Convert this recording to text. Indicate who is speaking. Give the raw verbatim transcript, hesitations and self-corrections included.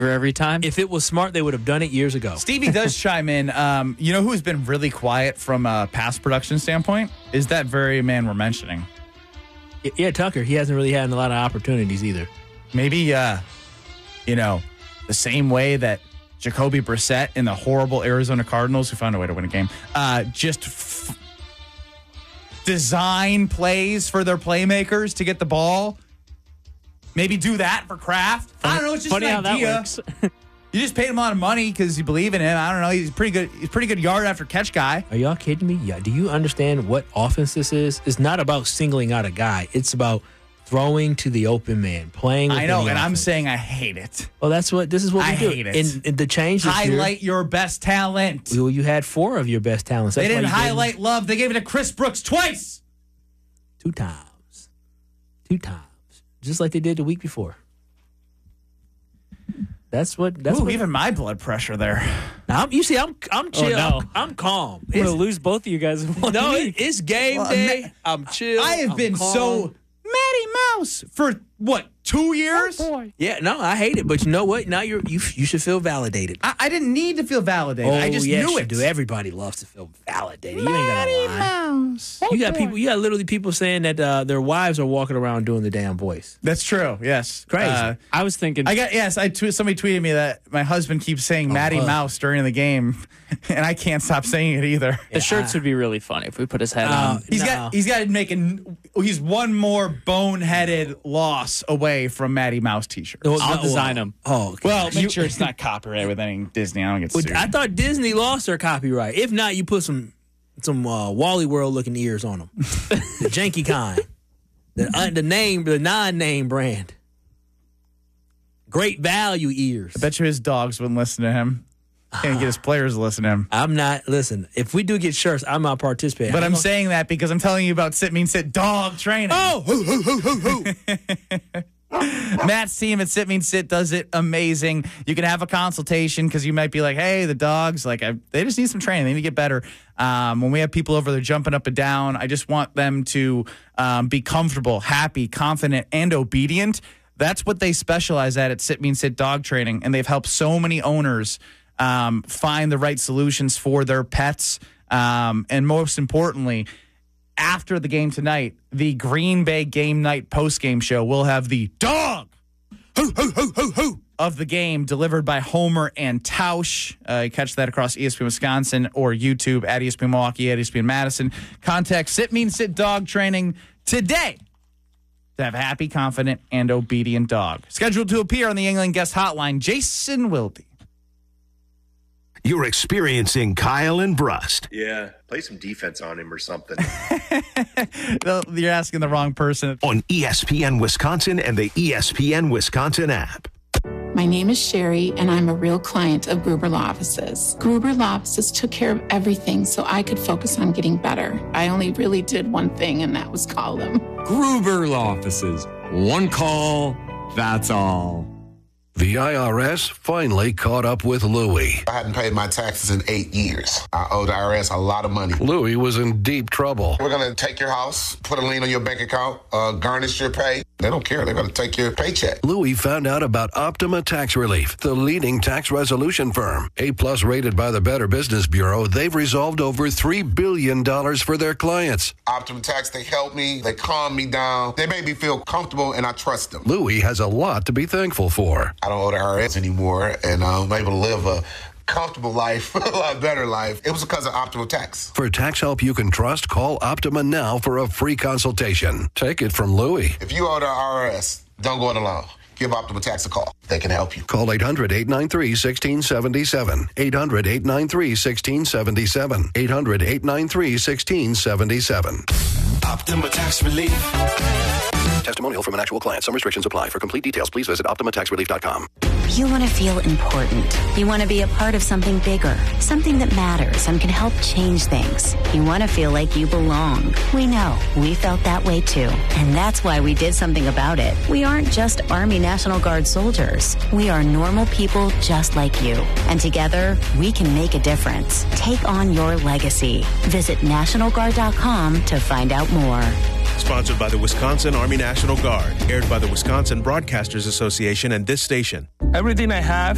Speaker 1: For every time?
Speaker 2: If it was smart, they would have done it years ago.
Speaker 3: Stevie does chime in. Um, you know who's been really quiet from a pass production standpoint? Is that very man we're mentioning.
Speaker 2: Yeah, Tucker. He hasn't really had a lot of opportunities either.
Speaker 3: Maybe, uh, you know, the same way that Jacoby Brissett and the horrible Arizona Cardinals, who found a way to win a game, uh, just f- design plays for their playmakers to get the ball. Maybe do that for Kraft. Funny, I don't know. It's just
Speaker 1: funny
Speaker 3: an
Speaker 1: how
Speaker 3: idea.
Speaker 1: that works.
Speaker 3: You just paid him a lot of money because you believe in him. I don't know. He's pretty good. He's a pretty good yard after catch guy.
Speaker 2: Are y'all kidding me? Yeah. Do you understand what offense this is? It's not about singling out a guy. It's about throwing to the open man, playing with
Speaker 3: I know, and
Speaker 2: offense.
Speaker 3: I'm saying I hate it.
Speaker 2: Well, that's what this is what we
Speaker 3: I
Speaker 2: do.
Speaker 3: hate it.
Speaker 2: And, and the change this
Speaker 3: Highlight
Speaker 2: year,
Speaker 3: your best talent.
Speaker 2: well, you had four of your best talents. That's
Speaker 3: They didn't
Speaker 2: why you
Speaker 3: highlight Love. They gave it to Chris Brooks twice.
Speaker 2: two times, two times, just like they did the week before. That's what. That's
Speaker 3: Ooh,
Speaker 2: what,
Speaker 3: even my blood pressure there.
Speaker 2: I'm, you see, I'm I'm chill.
Speaker 1: no.
Speaker 2: I'm, I'm calm.
Speaker 1: I'm going
Speaker 2: It's-
Speaker 1: to lose both of you guys in one
Speaker 2: no,
Speaker 1: week.
Speaker 2: it, it's game
Speaker 3: Well,
Speaker 2: day.
Speaker 3: Ma-
Speaker 2: I'm chill.
Speaker 3: I have
Speaker 2: I'm
Speaker 3: been
Speaker 2: calm.
Speaker 3: so Matty Mouse for what, two years?
Speaker 2: Yeah, no, I hate it, but you know what? Now you're you you should feel validated.
Speaker 3: I, I didn't need to feel validated.
Speaker 2: Oh,
Speaker 3: I just
Speaker 2: yes,
Speaker 3: knew
Speaker 2: you
Speaker 3: it.
Speaker 2: do. Everybody loves to feel validated. You ain't
Speaker 3: Matty
Speaker 2: gonna lie.
Speaker 3: Mouse.
Speaker 2: You got people. You got literally people saying that uh, their wives are walking around doing the damn voice.
Speaker 3: That's true. Yes.
Speaker 2: Crazy.
Speaker 3: Uh,
Speaker 1: I was thinking.
Speaker 3: I got yes. I tw- somebody tweeted me that my husband keeps saying Matty
Speaker 2: uh.
Speaker 3: Mouse during the game, and I can't stop saying it either.
Speaker 1: the shirts would be really funny if we put his head
Speaker 2: Uh,
Speaker 1: on.
Speaker 3: He's
Speaker 2: No.
Speaker 3: got he's got to make an he's one more boneheaded loss away from Matty Mouse t-shirts.
Speaker 2: Well,
Speaker 1: I'll
Speaker 2: no,
Speaker 1: design
Speaker 2: well,
Speaker 1: them.
Speaker 2: Oh, okay.
Speaker 3: Well, make sure it's not copyright with any Disney. I don't get
Speaker 2: Well,
Speaker 3: sued.
Speaker 2: I thought Disney lost their copyright. If not, you put some some uh, Wally World looking ears on them, the janky kind, the uh, the name, the non-name brand. Great value ears.
Speaker 3: I bet you his dogs wouldn't listen to him. Can't get his players to listen to him.
Speaker 2: I'm not. Listen, if we do get shirts, I'm not participating.
Speaker 3: But I'm
Speaker 2: gonna-
Speaker 3: saying that because I'm telling you about Sit Mean Sit dog training.
Speaker 2: Oh, hoo, hoo, hoo, hoo, hoo.
Speaker 3: Matt's team at Sit Mean Sit does it amazing. You can have a consultation because you might be like, hey, the dogs, like, I, they just need some training. They need to get better. Um, when we have people over there jumping up and down, I just want them to um, be comfortable, happy, confident, and obedient. That's what they specialize at at Sit Mean Sit dog training, and they've helped so many owners um, find the right solutions for their pets. Um, and most importantly, after the game tonight, the Green Bay game night post-game show will have the dog hoo, hoo, hoo, hoo, hoo, of the game delivered by Homer and Tausch. Uh, you catch that across E S P N Wisconsin or YouTube at E S P N Milwaukee, at E S P N Madison. Contact Sit Mean Sit Dog Training today to have a happy, confident, and obedient dog. Scheduled to appear on the England Guest Hotline, Jason Wilde.
Speaker 4: You're experiencing Kyle and Brust.
Speaker 5: Yeah, play some defense on him or something.
Speaker 3: You're asking the wrong person.
Speaker 4: On E S P N Wisconsin and the E S P N Wisconsin app.
Speaker 6: My name is Sherry, and I'm a real client of Gruber Law Offices. Gruber Law Offices took care of everything so I could focus on getting better. I only really did one thing, and that was call them.
Speaker 7: Gruber Law Offices. One call, that's all.
Speaker 8: The I R S finally caught up with Louie.
Speaker 9: I hadn't paid my taxes in eight years. I owe the I R S a lot of money.
Speaker 8: Louie was in deep trouble.
Speaker 9: We're going to take your house, put a lien on your bank account, uh, garnish your pay. They don't care. They're going to take your paycheck.
Speaker 8: Louie found out about Optima Tax Relief, the leading tax resolution firm. A-plus rated by the Better Business Bureau, they've resolved over three billion dollars for their clients.
Speaker 9: Optima Tax, they help me. They calm me down. They make me feel comfortable, and I trust them.
Speaker 8: Louie has a lot to be thankful for.
Speaker 9: I don't owe the I R S anymore, and I'm able to live a comfortable life, a lot better life. It was because of Optima Tax.
Speaker 8: For tax help you can trust, call Optima now for a free consultation. Take it from Louie.
Speaker 9: If you owe the I R S, don't go it alone. Give Optima Tax a call. They can help you.
Speaker 8: Call eight hundred, eight nine three, one six seven seven. eight hundred, eight nine three, one six seven seven. eight hundred, eight nine three, one six seven seven.
Speaker 4: Optima Tax Relief.
Speaker 8: Testimonial from an actual client. Some restrictions apply. For complete details, please visit optima tax relief dot com.
Speaker 10: You want to feel important. You want to be a part of something bigger, something that matters and can help change things. You want to feel like you belong. We know. We felt that way too. And that's why we did something about it. We aren't just Army National Guard soldiers. We are normal people just like you. And together, we can make a difference. Take on your legacy. Visit national guard dot com to find out more.
Speaker 11: Sponsored by the Wisconsin Army National Guard. Aired by the Wisconsin Broadcasters Association and this station.
Speaker 12: Everything I have